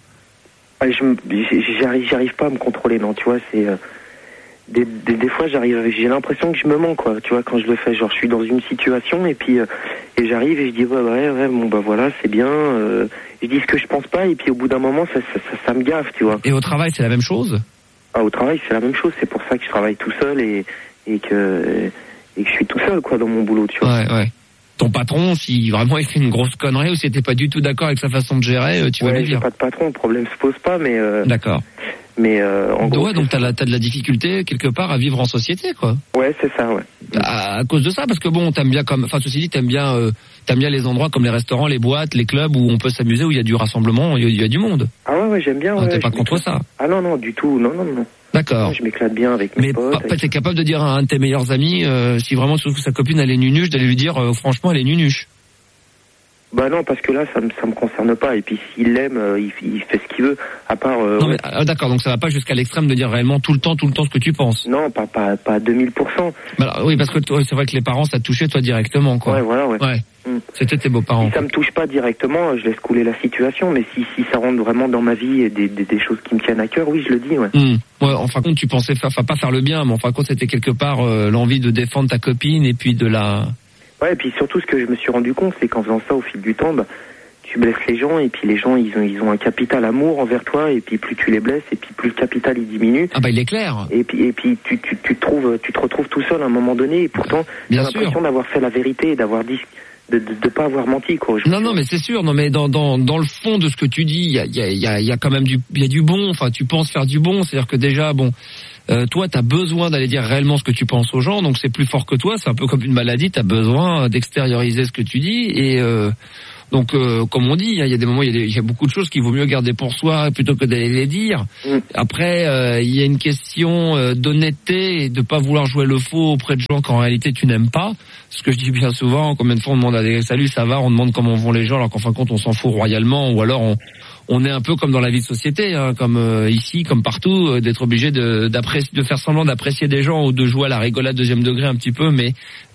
J'arrive pas à me contrôler, non, tu vois, c'est des fois j'ai l'impression que je me mens, quoi, tu vois, quand je le fais, genre je suis dans une situation et puis et j'arrive et je dis ouais bon bah voilà, c'est bien, je dis ce que je pense pas et puis au bout d'un moment ça me gaffe, tu vois. Et au travail c'est la même chose? Ah, au travail c'est la même chose, c'est pour ça que je travaille tout seul et que je suis tout seul, quoi, dans mon boulot, tu vois. Ouais. Ton patron, si vraiment il fait une grosse connerie ou si t'es pas du tout d'accord avec sa façon de gérer, tu vas lui dire. J'ai pas de patron, le problème se pose pas, mais d'accord. Mais en gros, donc t'as de la difficulté quelque part à vivre en société, quoi. Ouais, c'est ça, ouais. À cause de ça, parce que bon, t'aimes bien ceci dit, t'aimes bien les endroits comme les restaurants, les boîtes, les clubs où on peut s'amuser, où il y a du rassemblement, il y a du monde. Ah ouais, j'aime bien. T'es pas contre ça? Ah non, du tout, non. D'accord. Je m'éclate bien avec mes potes. Mais t'es capable de dire à un de tes meilleurs amis, si vraiment tu trouves que sa copine elle est nunuche, d'aller lui dire franchement elle est nunuche. Bah non, parce que là ça me concerne pas, et puis s'il l'aime, il fait ce qu'il veut, à part non, mais d'accord, donc ça va pas jusqu'à l'extrême de dire réellement tout le temps ce que tu penses. Non, pas à 2000%. Bah, oui, parce que c'est vrai que les parents ça te touchait toi directement, quoi. Ouais, voilà, ouais. C'était tes beaux-parents. Si ça me touche pas directement, je laisse couler la situation, mais si ça rentre vraiment dans ma vie et des choses qui me tiennent à cœur, oui, je le dis, ouais. Ouais, en fin de compte, tu pensais pas faire le bien, mais en fin de compte, c'était quelque part l'envie de défendre ta copine et puis de la... Ouais, et puis surtout, ce que je me suis rendu compte, c'est qu'en faisant ça au fil du temps, tu blesses les gens, et puis les gens, ils ont un capital amour envers toi, et puis plus tu les blesses, et puis plus le capital, il diminue. Ah bah, il est clair. Et puis tu te retrouves tout seul à un moment donné, et pourtant, j'ai l'impression d'avoir fait la vérité, et d'avoir dit... de pas avoir menti, quoi. Non, mais c'est sûr. Non, mais dans le fond de ce que tu dis, il y a quand même du bon. Enfin, tu penses faire du bon. C'est-à-dire que déjà, toi, t'as besoin d'aller dire réellement ce que tu penses aux gens. Donc, c'est plus fort que toi. C'est un peu comme une maladie. T'as besoin d'extérioriser ce que tu dis. Et donc, comme on dit, il y a des moments, il y a beaucoup de choses qu'il vaut mieux garder pour soi plutôt que d'aller les dire. Après, il y a une question d'honnêteté et de pas vouloir jouer le faux auprès de gens qu'en réalité tu n'aimes pas. Ce que je dis bien souvent, combien de fois on demande à des salut, ça va, on demande comment vont les gens, alors qu'en fin de compte on s'en fout royalement, ou alors on est un peu comme dans la vie de société, hein, comme ici, comme partout, d'être obligé de faire semblant d'apprécier des gens ou de jouer à la rigolade deuxième degré un petit peu, mais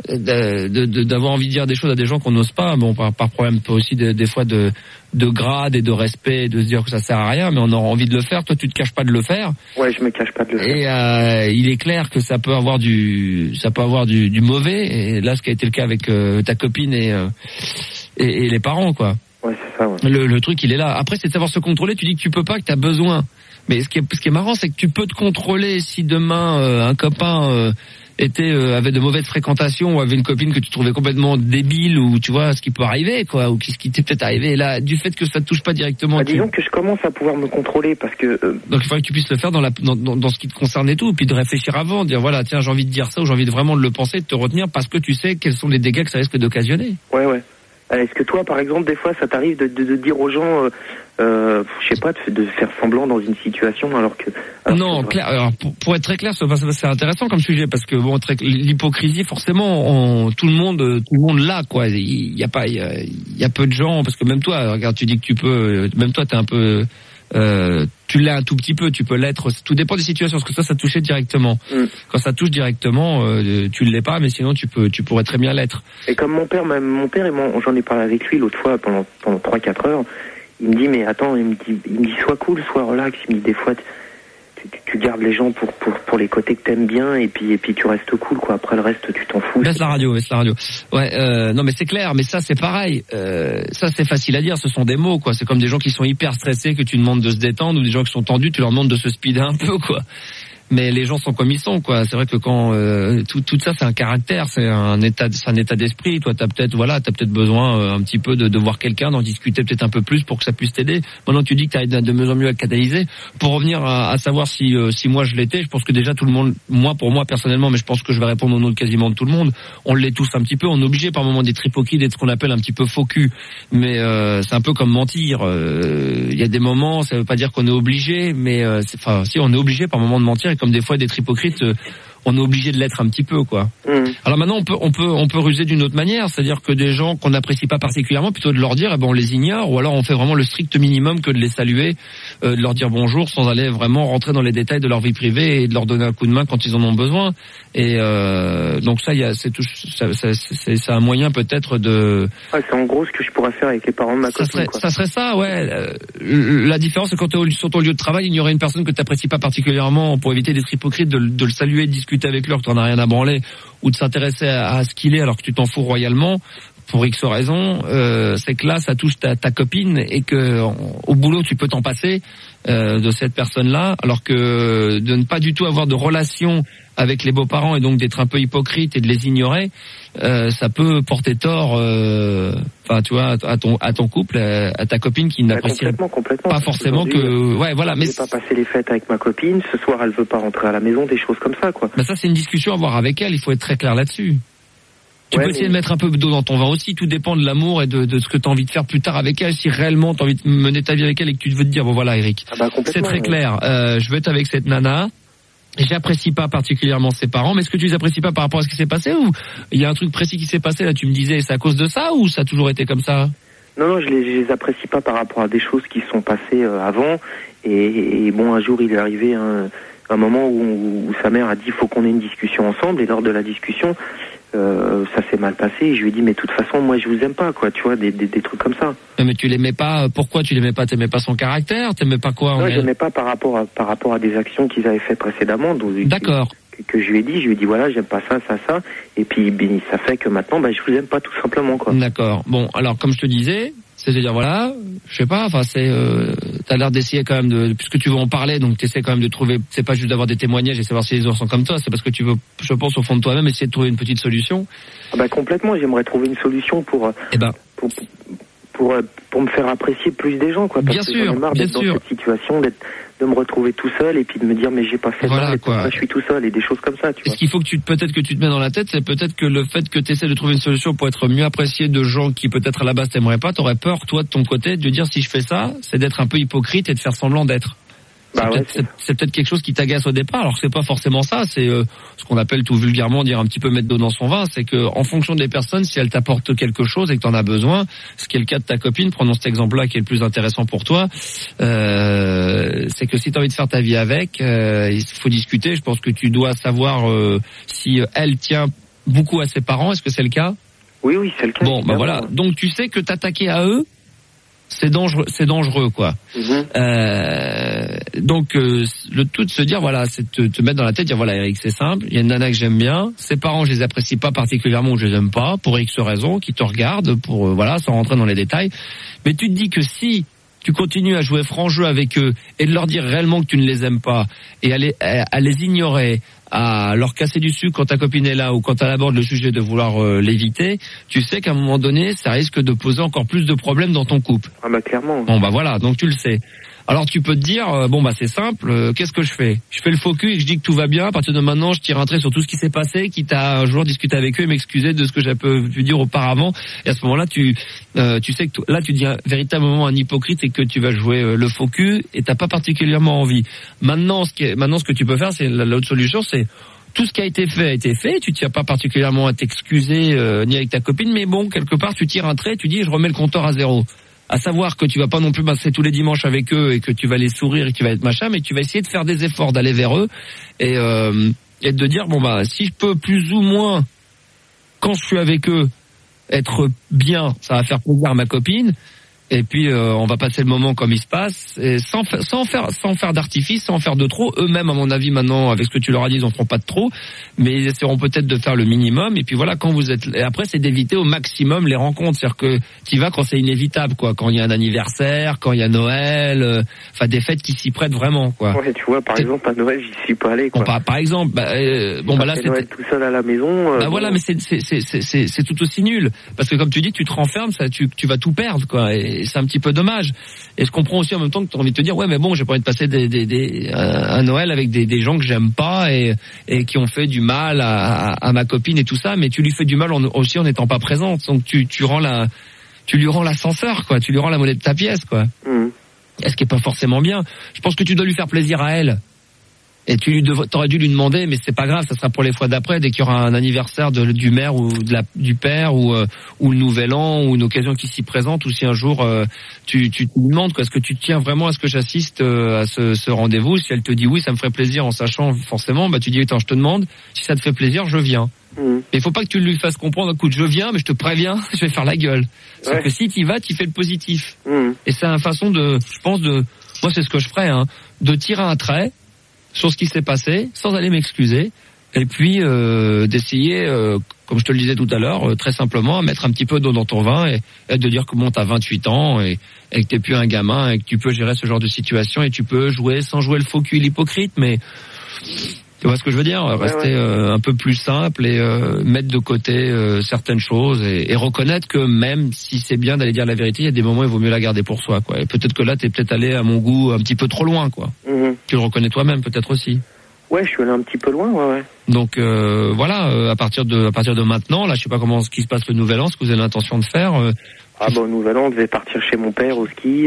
d'avoir envie de dire des choses à des gens qu'on n'ose pas. Bon, par problème, peut aussi des fois de grade et de respect, de se dire que ça sert à rien, mais on aura envie de le faire. Toi, tu te caches pas de le faire. Ouais, je me cache pas de le faire. Et il est clair que ça peut avoir du mauvais. Et là, ce qui a été le cas avec ta copine et les parents, quoi. Ouais, c'est ça, ouais. Le truc, il est là. Après, c'est de savoir se contrôler. Tu dis que tu peux pas, que t'as besoin. Mais ce qui est marrant, c'est que tu peux te contrôler si demain un copain avait de mauvaises fréquentations ou avait une copine que tu trouvais complètement débile, ou tu vois ce qui peut arriver, quoi, ou ce qui t'est peut-être arrivé. Là, du fait que ça te touche pas directement. Disons que je commence à pouvoir me contrôler parce que. Donc il faudrait que tu puisses le faire dans ce qui te concerne et tout, puis de réfléchir avant, de dire voilà, tiens, j'ai envie de dire ça, ou j'ai envie de vraiment de le penser, de te retenir parce que tu sais quels sont les dégâts que ça risque d'occasionner. Ouais. Est-ce que toi, par exemple, des fois, ça t'arrive de dire aux gens, je sais pas, de faire semblant dans une situation alors que... Non, clair. Alors pour être très clair, c'est intéressant comme sujet parce que l'hypocrisie, forcément, tout le monde l'a, quoi. Il y a peu de gens, parce que même toi, regarde, tu dis que tu peux, même toi, t'es un peu, tu l'as un tout petit peu, tu peux l'être. Tout dépend des situations, parce que ça touchait directement. Quand ça touche directement, tu l'es pas, mais sinon tu pourrais très bien l'être. Et comme mon père, j'en ai parlé avec lui l'autre fois pendant 3-4 heures. Il me dit mais attends, il me dit sois cool, sois relax. Il me dit des fois tu gardes les gens pour les côtés que t'aimes bien et puis tu restes cool, quoi. Après le reste tu t'en fous. Baisse la radio. Ouais, non mais c'est clair, mais ça c'est pareil. Ça c'est facile à dire, ce sont des mots, quoi. C'est comme des gens qui sont hyper stressés que tu demandes de se détendre, ou des gens qui sont tendus, tu leur demandes de se speeder un peu, quoi. Mais les gens sont comme ils sont, quoi. C'est vrai que quand tout ça, c'est un caractère, c'est un état d'esprit. Toi, t'as peut-être besoin un petit peu de voir quelqu'un, d'en discuter peut-être un peu plus pour que ça puisse t'aider. Maintenant, tu dis que t'arrives de mieux en mieux à canaliser. Pour revenir à savoir si moi je l'étais, je pense que déjà tout le monde, pour moi personnellement, mais je pense que je vais répondre au nom de quasiment de tout le monde. On l'est tous un petit peu. On est obligé par moment d'être hypocrite, d'être ce qu'on appelle un petit peu faux cul. Mais c'est un peu comme mentir. Il y a des moments, ça veut pas dire qu'on est obligé, mais si on est obligé par moment de mentir. Comme des fois d'être hypocrite, on est obligé de l'être un petit peu, quoi. Alors maintenant on peut ruser d'une autre manière, c'est-à-dire que des gens qu'on n'apprécie pas particulièrement, plutôt de leur dire on les ignore, ou alors on fait vraiment le strict minimum que de les saluer, de leur dire bonjour sans aller vraiment rentrer dans les détails de leur vie privée et de leur donner un coup de main quand ils en ont besoin. Et donc ça, c'est un moyen peut-être de... Ouais, c'est en gros ce que je pourrais faire avec les parents de ma copine, quoi. Ça serait ça, ouais. La différence, c'est quand tu es sur ton lieu de travail, il y aurait une personne que tu n'apprécies pas particulièrement, pour éviter d'être hypocrite, de le saluer, de discuter avec lui, que tu n'en as rien à branler, ou de s'intéresser à ce qu'il est alors que tu t'en fous royalement, pour X raisons, c'est que là, ça touche ta copine, et que au boulot, tu peux t'en passer de cette personne-là, alors que de ne pas du tout avoir de relation avec les beaux-parents, et donc d'être un peu hypocrite et de les ignorer, ça peut porter tort, tu vois, à ton couple, à ta copine qui n'apprécie complètement. Pas forcément que, ouais, voilà. Mais je vais pas passer les fêtes avec ma copine. Ce soir, elle veut pas rentrer à la maison, des choses comme ça, quoi. Mais ça, c'est une discussion à avoir avec elle. Il faut être très clair là-dessus. Tu peux essayer de mettre un peu d'eau dans ton vin aussi. Tout dépend de l'amour et de ce que tu as envie de faire plus tard avec elle. Si réellement tu as envie de mener ta vie avec elle et que tu veux te dire, bon voilà, Eric, c'est très clair. Je veux être avec cette nana. J'apprécie pas particulièrement ses parents, mais est-ce que tu les apprécies pas par rapport à ce qui s'est passé, ou il y a un truc précis qui s'est passé là, tu me disais, c'est à cause de ça, ou ça a toujours été comme ça? Non, je les apprécie pas par rapport à des choses qui sont passées avant, et bon, un jour il est arrivé un moment où sa mère a dit faut qu'on ait une discussion ensemble, et lors de la discussion, ça s'est mal passé. Et je lui ai dit, mais de toute façon, moi, je vous aime pas, quoi. Tu vois, des trucs comme ça. Mais tu l'aimais pas. Pourquoi tu l'aimais pas? T'aimais pas son caractère? T'aimais pas quoi? Non, je l'aimais pas par rapport à des actions qu'ils avaient fait précédemment. Donc, d'accord. Que je lui ai dit, voilà, j'aime pas ça. Et puis, ça fait que maintenant, je vous aime pas, tout simplement, quoi. D'accord. Bon, alors, comme je te disais, c'est-à-dire, voilà, je sais pas, enfin, t'as l'air d'essayer quand même puisque tu veux en parler, donc t'essaies quand même de trouver, c'est pas juste d'avoir des témoignages et savoir si les autres sont comme toi, c'est parce que tu veux, je pense, au fond de toi-même, essayer de trouver une petite solution. Complètement, j'aimerais trouver une solution pour me faire apprécier plus des gens, quoi. Parce bien que sûr, j'en ai marre d'être dans cette situation, de me retrouver tout seul et puis de me dire, mais j'ai pas fait voilà, mal, quoi. Je suis tout seul et des choses comme ça, tu vois. Ce qu'il faut que peut-être que tu te mets dans la tête, c'est peut-être que le fait que tu essaies de trouver une solution pour être mieux apprécié de gens qui peut-être à la base t'aimeraient pas, t'aurais peur, toi, de ton côté, de dire si je fais ça, c'est d'être un peu hypocrite et de faire semblant d'être. C'est peut-être quelque chose qui t'agace au départ, alors que c'est pas forcément ça, c'est ce qu'on appelle tout vulgairement dire un petit peu mettre d'eau dans son vin, c'est que en fonction des personnes, si elles t'apportent quelque chose et que t'en as besoin, ce qui est le cas de ta copine, prenons cet exemple-là qui est le plus intéressant pour toi, c'est que si t'as envie de faire ta vie avec, il faut discuter, je pense que tu dois savoir si elle tient beaucoup à ses parents, est-ce que c'est le cas? Oui, c'est le cas. Bon, voilà, donc tu sais que t'attaquer à eux, c'est dangereux, quoi. Donc le tout de se dire, voilà, c'est te mettre dans la tête, dire voilà, Eric, c'est simple, il y a une nana que j'aime bien, ses parents je les apprécie pas particulièrement ou je les aime pas pour X raisons, qui te regardent pour voilà, sans rentrer dans les détails, mais tu te dis que si tu continues à jouer franc jeu avec eux et de leur dire réellement que tu ne les aimes pas et à les ignorer, à leur casser du sucre quand ta copine est là ou quand elle aborde le sujet de vouloir l'éviter, tu sais qu'à un moment donné, ça risque de poser encore plus de problèmes dans ton couple. Clairement. Bon voilà, donc tu le sais. Alors tu peux te dire, c'est simple, qu'est-ce que je fais? Je fais le faux cul et je dis que tout va bien, à partir de maintenant je tire un trait sur tout ce qui s'est passé, quitte à un jour discuter avec eux et m'excuser de ce que j'ai pu dire auparavant. Et à ce moment-là, tu sais que là tu deviens véritablement un hypocrite et que tu vas jouer le faux cul et t'as pas particulièrement envie. Maintenant ce que tu peux faire, c'est l'autre solution, c'est tout ce qui a été fait, tu tiens pas particulièrement à t'excuser ni avec ta copine, mais bon, quelque part tu tires un trait, tu dis je remets le compteur à zéro. À savoir que tu vas pas non plus passer tous les dimanches avec eux et que tu vas les sourire et que tu vas être machin, mais tu vas essayer de faire des efforts, d'aller vers eux et de dire si je peux plus ou moins quand je suis avec eux être bien, ça va faire plaisir à ma copine. Et puis on va passer le moment comme il se passe, et sans faire d'artifice, sans faire de trop. Eux-mêmes, à mon avis, maintenant, avec ce que tu leur as dit, ils en feront pas de trop, mais ils essaieront peut-être de faire le minimum. Et puis voilà, quand vous êtes, et après, c'est d'éviter au maximum les rencontres, c'est-à-dire que tu y vas quand c'est inévitable, quoi. Quand il y a un anniversaire, quand il y a Noël, des fêtes qui s'y prêtent vraiment, quoi. Ouais, tu vois, par exemple, à Noël, j'y suis pas allé, quoi. Bon, par exemple, là, c'est Noël tout seul à la maison. Voilà, mais c'est tout aussi nul, parce que comme tu dis, tu te renfermes, ça, tu vas tout perdre, quoi. Et c'est un petit peu dommage. Et je comprends aussi en même temps que tu as envie de te dire, ouais, mais bon, j'ai pas envie de passer un Noël avec des gens que j'aime pas et qui ont fait du mal à ma copine et tout ça, mais tu lui fais du mal aussi en n'étant pas présente. Donc tu lui rends l'ascenseur, quoi. Tu lui rends la monnaie de ta pièce, quoi. Ce qui est pas forcément bien. Je pense que tu dois lui faire plaisir à elle. Et t'aurais dû lui demander, mais c'est pas grave, ça sera pour les fois d'après, dès qu'il y aura un anniversaire du maire ou du père ou le nouvel an ou une occasion qui s'y présente, ou si un jour tu te demandes, quoi, est-ce que tu tiens vraiment à ce que j'assiste à ce rendez-vous? Si elle te dit oui, ça me ferait plaisir, en sachant forcément, tu dis attends, je te demande, si ça te fait plaisir, je viens. Mais il faut pas que tu lui fasses comprendre, écoute, je viens, mais je te préviens, je vais faire la gueule. Sauf que si tu y vas, tu fais le positif. Et c'est une façon moi c'est ce que je ferais, de tirer un trait sur ce qui s'est passé, sans aller m'excuser, et puis d'essayer, comme je te le disais tout à l'heure, très simplement, à mettre un petit peu d'eau dans ton vin et de dire que bon, t'as 28 ans et que t'es plus un gamin et que tu peux gérer ce genre de situation et tu peux jouer sans jouer le faux cul, l'hypocrite, mais tu vois ce que je veux dire, rester un peu plus simple et mettre de côté certaines choses et reconnaître que même si c'est bien d'aller dire la vérité, il y a des moments où il vaut mieux la garder pour soi, quoi. Et peut-être que là t'es peut-être allé à mon goût un petit peu trop loin, quoi. Tu le reconnais toi-même peut-être aussi. Ouais, je suis allé un petit peu loin, ouais. Donc voilà, à partir de maintenant, là je sais pas ce qui se passe le nouvel an, ce que vous avez l'intention de faire. Au nouvel an, on devait partir chez mon père au ski,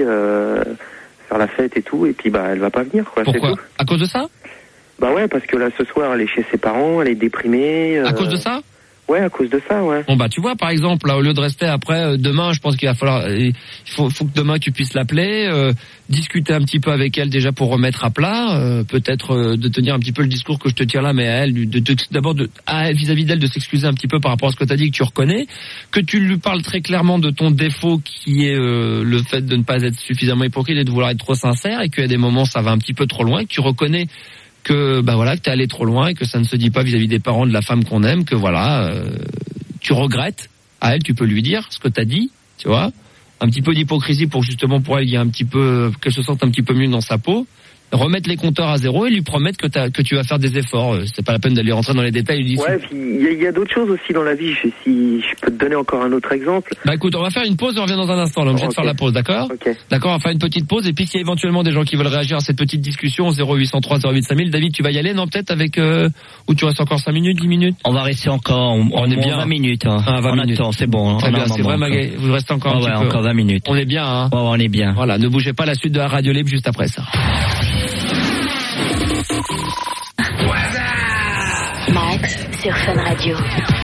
faire la fête et tout, et puis elle va pas venir, quoi. Pourquoi? C'est tout. À cause de ça? Ouais, parce que là ce soir elle est chez ses parents, elle est déprimée. À cause de ça? Ouais, à cause de ça, ouais. Bon bah tu vois par exemple là au lieu de rester après demain, je pense qu'il va falloir faut que demain tu puisses l'appeler, discuter un petit peu avec elle déjà pour remettre à plat, peut-être de tenir un petit peu le discours que je te tiens là, mais à elle d'abord à elle, vis-à-vis d'elle de s'excuser un petit peu par rapport à ce que tu as dit que tu reconnais, que tu lui parles très clairement de ton défaut qui est le fait de ne pas être suffisamment hypocrite et de vouloir être trop sincère et qu'à des moments ça va un petit peu trop loin, que tu reconnais que bah voilà que t'es allé trop loin et que ça ne se dit pas vis-à-vis des parents de la femme qu'on aime, que voilà tu regrettes. À elle tu peux lui dire ce que t'as dit, tu vois, un petit peu d'hypocrisie pour justement pour elle il y a un petit peu qu'elle se sente un petit peu mieux dans sa peau, remettre les compteurs à zéro et lui promettre que tu vas faire des efforts. C'est pas la peine d'aller rentrer dans les détails. Ouais, puis il y a d'autres choses aussi dans la vie. Si je peux te donner encore un autre exemple. Bah écoute, on va faire une pause et on revient dans un instant. Là, on est obligé de faire la pause, d'accord? Okay. D'accord, on va faire une petite pause et puis s'il y a éventuellement des gens qui veulent réagir à cette petite discussion, 0803 08 5000. David, tu vas y aller, non, peut-être avec ou tu restes encore 5 minutes, 10 minutes? On va rester encore, on est bien 20 minutes. Hein. 20 minutes. Attend, c'est bon. Très bien, c'est vrai, Maguet. Vous restez encore un petit peu. Encore 20 minutes. On est bien, hein. Ouais, on est bien. Voilà, ne bougez pas, la suite de la radio libre juste après ça. Max sur Fun Radio.